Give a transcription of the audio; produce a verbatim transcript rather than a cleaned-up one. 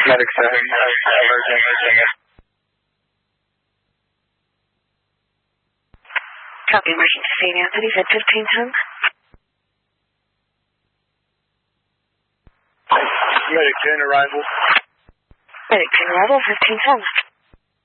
Medic seven, emerging. Copy, emergency Saint Anthony's at fifteen ten. Medic ten arrival. Medic ten arrival, fifteen ten.